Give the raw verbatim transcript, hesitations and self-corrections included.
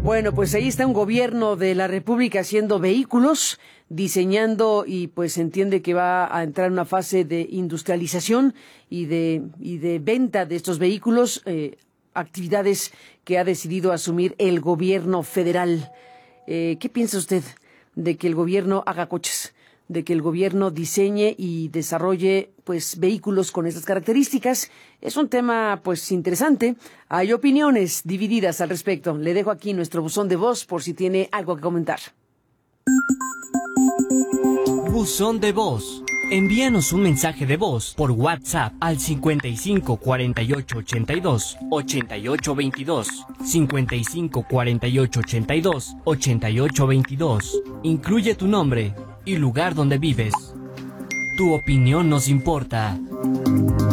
Bueno, pues ahí está un gobierno de la República haciendo vehículos, diseñando y pues se entiende que va a entrar en una fase de industrialización y de, y de venta de estos vehículos, eh, actividades que ha decidido asumir el gobierno federal. Eh, ¿Qué piensa usted de que el gobierno haga coches? De que el gobierno diseñe y desarrolle pues vehículos con estas características. Es un tema pues interesante. Hay opiniones divididas al respecto. Le dejo aquí nuestro buzón de voz por si tiene algo que comentar. Buzón de voz. Envíanos un mensaje de voz por WhatsApp al cincuenta y cinco cuarenta y ocho ochenta y dos ochenta y ocho veintidós, cincuenta y cinco cuarenta y ocho ochenta y dos ochenta y ocho veintidós. Incluye tu nombre y lugar donde vives. Tu opinión nos importa.